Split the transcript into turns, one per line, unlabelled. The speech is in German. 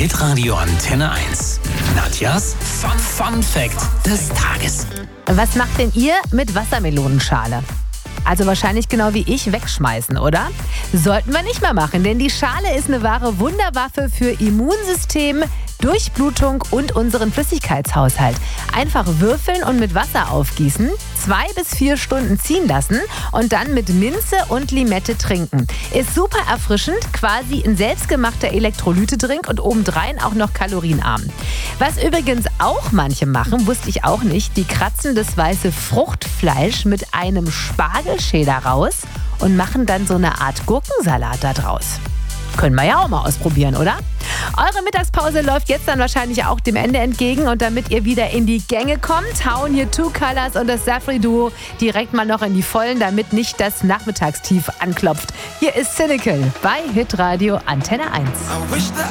Hitradio Antenne 1. Nadjas Fun Fact des Tages.
Was macht denn ihr mit Wassermelonenschale? Also wahrscheinlich genau wie ich wegschmeißen, oder? Sollten wir nicht mehr machen, denn die Schale ist eine wahre Wunderwaffe für Immunsystem, Durchblutung und unseren Flüssigkeitshaushalt. Einfach würfeln und mit Wasser aufgießen, 2 bis 4 Stunden ziehen lassen und dann mit Minze und Limette trinken. Ist super erfrischend, quasi ein selbstgemachter Elektrolyte-Drink und obendrein auch noch kalorienarm. Was übrigens auch manche machen, wusste ich auch nicht, die kratzen das weiße Fruchtfleisch mit einem Spargelschäler raus und machen dann so eine Art Gurkensalat da draus. Können wir ja auch mal ausprobieren, oder? Eure Mittagspause läuft jetzt dann wahrscheinlich auch dem Ende entgegen und damit ihr wieder in die Gänge kommt, hauen hier Two Colors und das Safri-Duo direkt mal noch in die Vollen, damit nicht das Nachmittagstief anklopft. Hier ist Cynical bei Hitradio Antenne 1.